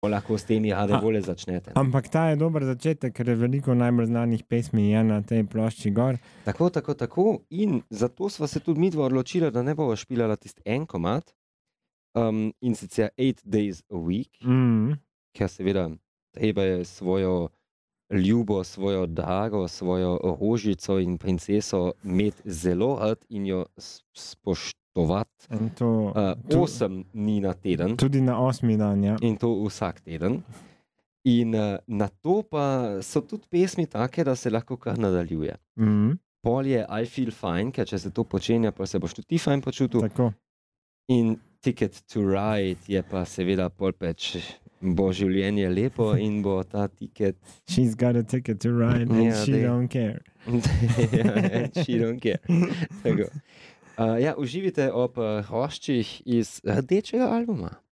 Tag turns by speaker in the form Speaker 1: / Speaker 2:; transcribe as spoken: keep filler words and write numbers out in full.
Speaker 1: lahko s temi rade volje začnete.
Speaker 2: Ampak ta je dober začetek, ker je veliko najbolj znanih pesmi je na tej plošči gor.
Speaker 1: Tako, tako, tako. In zato sva se tudi midva odločila, da ne bova špilala tisti en komad, um, in sicer Eight Days a Week,
Speaker 2: Mm.
Speaker 1: ker seveda treba je svojo ljubo, svojo drago, svojo rožico in princeso imeti zelo rad in jo spoštovati
Speaker 2: In to,
Speaker 1: uh,
Speaker 2: tu-
Speaker 1: osem dni na teden.
Speaker 2: tudi na osmi dan, ja.
Speaker 1: In to vsak teden. In uh, na to pa so tudi pesmi take, da se lahko kar nadaljuje.
Speaker 2: Mm.
Speaker 1: Pol je I Feel Fine, ker če se to počenja, pa se boš tudi ti fajn počutil.
Speaker 2: Tako.
Speaker 1: In Ticket to Ride je pa seveda pol peč, bo življenje lepo in bo ta tiket...
Speaker 2: She's got a ticket to ride and
Speaker 1: Ja,
Speaker 2: she
Speaker 1: dej.
Speaker 2: don't care.
Speaker 1: Ja, she don't care. Tako. Uh, ja, uživite ob uh, hroščih iz rdečega albuma.